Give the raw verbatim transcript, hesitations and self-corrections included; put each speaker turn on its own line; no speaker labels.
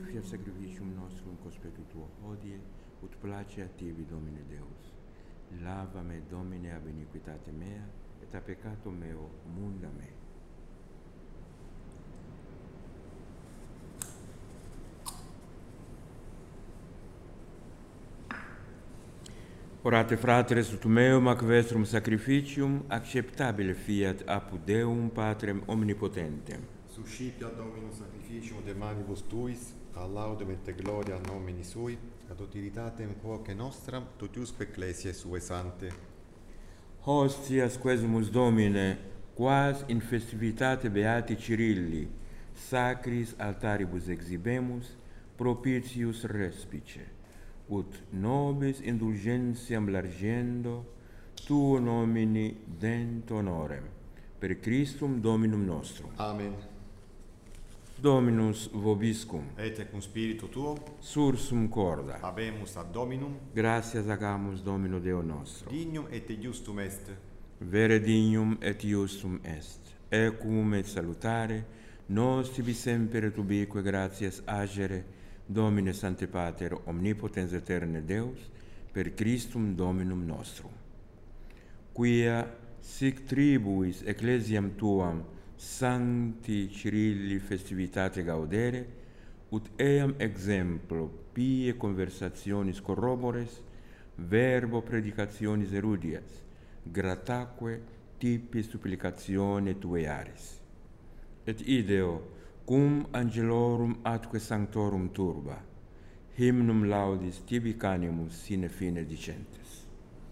fiat sacrificium nostrum conspectu tuo hodie, ut place a tibi, Domine Deus. Lava me, Domine, ab iniquitate mea, et a peccato meo munda me. Orate fratres ut meum ac vestrum sacrificium acceptabile fiat apud Deum Patrem omnipotentem.
Suscipiat Dominus sacrificium de manibus tuis, a laudem et gloria nomini sui, ad utilitatem quoque nostram, totiusque ecclesiae sue sante.
Hostias quesumus Domine, quas in festivitate Beati Cirilli, sacris altaribus exhibemus, propitius respice, ut nobis indulgentiam largendo, tuo nomini dent honorem, per Christum Dominum nostrum.
Amen.
Dominus vobiscum,
Et cum spiritu tuo,
sursum corda.
habemus ad Dominum,
Gratias agamus Domino Deo nostro.
dignum et iustum est,
Vere dignum et iustum est. Equum et salutare, nos tibi semper et ubique gratias agere, Domine Sancte Pater, omnipotens eterne Deus, per Christum Dominum nostrum. Quia sic tribuis ecclesiam tuam Sancti Cirilli festivitate gaudere, ut eam exemplo pie conversationis corrobores, verbo predicationis erudias, grataque tipi supplicatione tue aris. Et ideo, cum angelorum atque sanctorum turba, hymnum laudis tibi canimus sine fine dicentes.